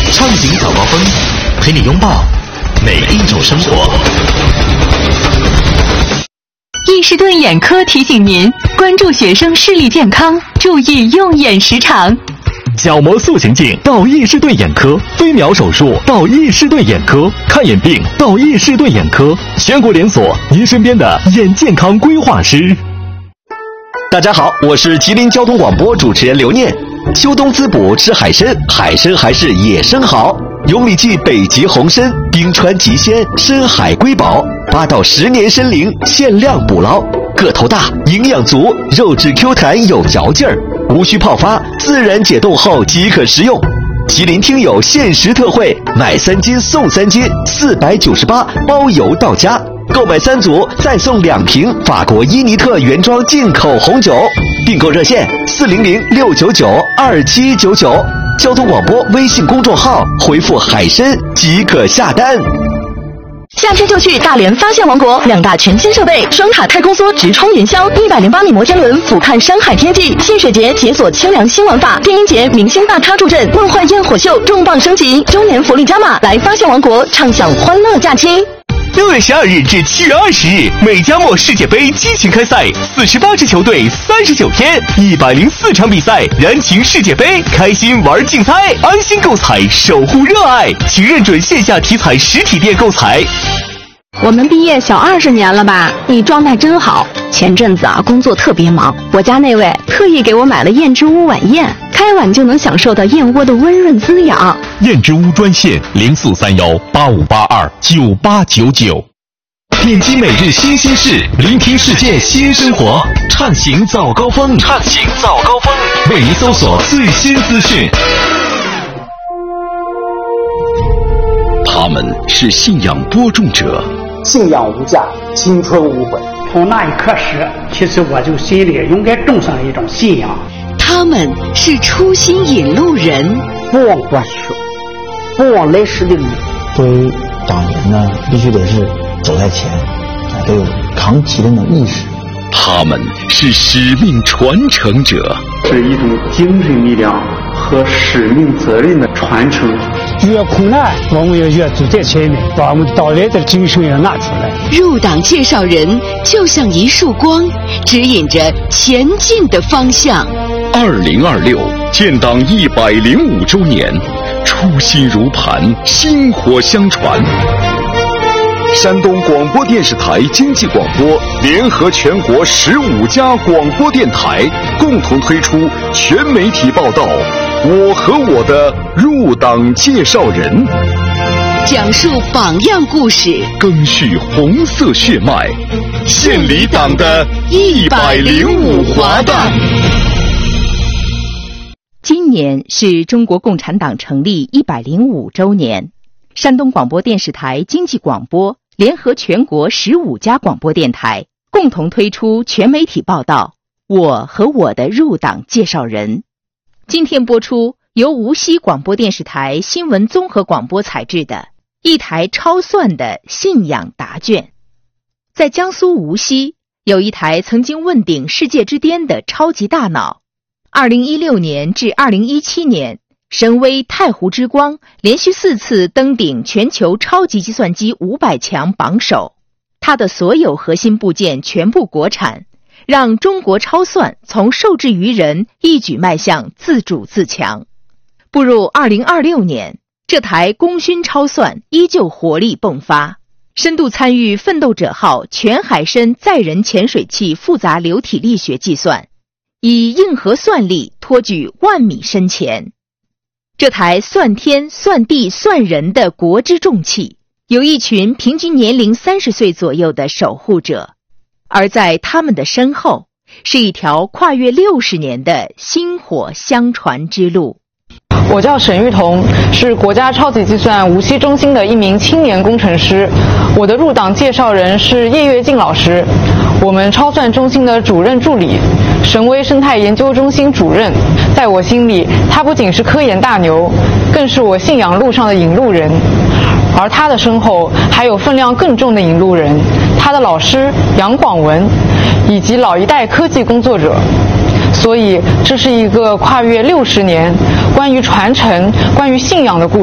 畅行早高峰，陪你拥抱每一种生活。 易士顿眼科提醒您关注学生视力健康，注意用眼时长。 角膜塑形镜到易士顿眼科，飞秒手术到易士顿眼科，看眼病到易士顿眼科，全国连锁，您身边的眼健康规划师。 大家好，我是吉林交通广播主持人刘念。秋冬滋补吃海参，海参还是野生好。永里记北极红参，冰川极鲜，深海瑰宝，8到10年参龄，限量捕捞，个头大，营养足，肉质 Q 弹有嚼劲儿，无需泡发，自然解冻后即可食用。吉林听友限时特惠，买3斤送3斤，498包邮到家。购买3组再送2瓶法国伊尼特原装进口红酒。订购热线400-699-2799，交通广播微信公众号回复海参即可下单。 夏天就去大连发现王国，2大全新设备，双塔太空梭直冲云霄，108米摩天轮俯瞰山海天际，戏水节解锁清凉新玩法，电音节明星大咖助阵，梦幻焰火秀重磅升级，周年福利加码，来发现王国畅享欢乐假期。 6月12日至7月20日，美加墨世界杯激情开赛，48支球队，39天，104场比赛，燃情世界杯，开心玩竞猜，安心购彩，守护热爱，请认准线下体彩实体店购彩。 我们毕业小20年了吧？你状态真好。前阵子啊，工作特别忙，我家那位特意给我买了燕之屋晚宴，开碗就能享受到燕窝的温润滋养。 燕之屋专线043185829899。点击每日新鲜事，聆听世界新生活，畅行早高峰，畅行早高峰，为您搜索最新资讯。 他们是信仰播种者， 信仰无价，青春无悔。 从那一刻始，其实我就心里应该种上一种信仰。 他们是初心引路人， 不忘过去，不忘来时的路。 作为党员呢，必须得是走在前，得有扛旗的那种意识。 他们是使命传承者， 是一种精神力量和使命责任的传承。 越苦难，我们要越走在前面，把我们党员的精神要拿出来。 入党介绍人就像一束光，指引着前进的方向。 2026建党105周年，初心如磐，薪火相传。山东广播电视台经济广播联合全国15家广播电台共同推出全媒体报道《我和我的入党介绍人》， 讲述榜样故事， 赓续红色血脉，献礼党的105华诞。 今年是中国共产党成立105周年，山东广播电视台经济广播联合全国15家广播电台共同推出全媒体报道《我和我的入党介绍人》。今天播出由无锡广播电视台新闻综合广播采制的一台超算的信仰答卷。在江苏无锡，有一台曾经问鼎世界之巅的超级大脑。2016年至2017年，神威太湖之光连续4次登顶全球超级计算机500强榜首，它的所有核心部件全部国产，让中国超算从受制于人一举迈向自主自强。步入2026年，这台功勋超算依旧活力迸发，深度参与奋斗者号全海深载人潜水器复杂流体力学计算，以硬核算力托举万米深潜。这台算天算地算人的国之重器，有一群平均年龄30岁左右的守护者，而在他们的身后，是一条跨越60年的薪火相传之路。 我叫沈玉彤，是国家超级计算无锡中心的一名青年工程师。我的入党介绍人是叶跃进老师，我们超算中心的主任助理，神威生态研究中心主任。在我心里，他不仅是科研大牛，更是我信仰路上的引路人。而他的身后还有分量更重的引路人，他的老师杨广文，以及老一代科技工作者。所以这是一个跨越60年关于传承、关于信仰的故事。